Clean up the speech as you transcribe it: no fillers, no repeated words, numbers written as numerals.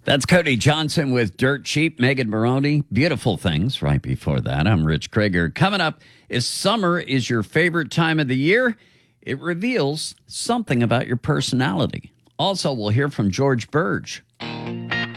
That's Cody Johnson with Dirt Cheap, Megan Maroney. Beautiful things right before that. I'm Rich Krager. Coming up, is summer is your favorite time of the year? It reveals something about your personality. Also, we'll hear from George Burge.